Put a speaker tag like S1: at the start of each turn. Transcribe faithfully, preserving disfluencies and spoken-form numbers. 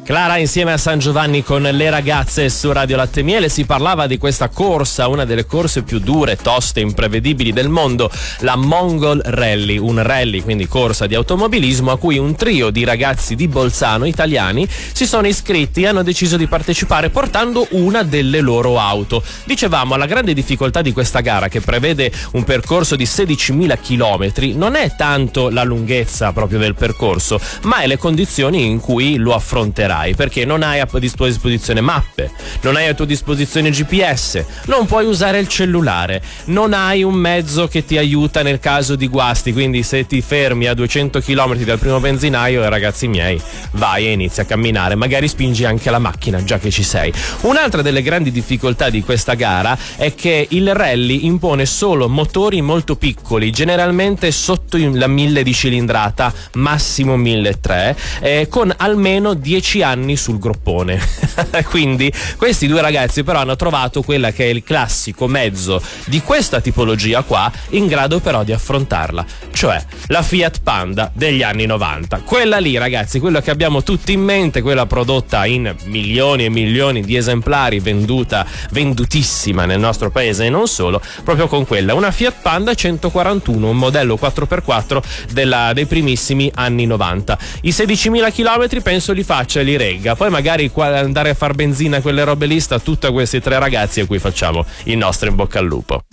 S1: Clara insieme a San Giovanni con le ragazze su Radio Latte Miele. Si parlava di questa corsa, una delle corse più dure, toste, imprevedibili del mondo, la Mongol Rally, un rally, quindi corsa di automobilismo, a cui un trio di ragazzi di Bolzano italiani si sono iscritti e hanno deciso di partecipare portando una delle loro auto. Dicevamo, la grande difficoltà di questa gara, che prevede un percorso di sedicimila chilometri, non è tanto la lunghezza proprio del percorso, ma è le condizioni in cui lo affronterai, perché non hai a disposizione mappe, non hai a tua disposizione G P S, non puoi usare il cellulare, non hai un mezzo che ti aiuta nel caso di guasti, quindi se ti fermi a duecento chilometri dal primo benzinaio, ragazzi miei, vai e inizi a camminare, magari spingi anche la macchina già che ci sei. Un'altra delle grandi difficoltà di questa gara è che il rally impone solo motori molto piccoli, generalmente sotto la mille di cilindrata, massimo milletrecento, eh, con almeno dieci anni sul groppone. Quindi questi due ragazzi però hanno trovato quella che è il classico mezzo di questa tipologia qua, in grado però di affrontarla, cioè la Fiat Panda degli anni novanta. Quella lì, ragazzi, quello che abbiamo tutti in mente, quella prodotta in milioni e milioni di esemplari, venduta, vendutissima nel nostro paese e non solo, proprio con quella, una Fiat Panda centoquarantuno, un modello quattro per quattro della, dei primissimi anni novanta. I sedicimila chilometri penso li faccia e li regga, poi magari qua andare a far benzina, quelle robe lì, sta tutti questi tre ragazzi a cui facciamo il nostro in bocca al lupo.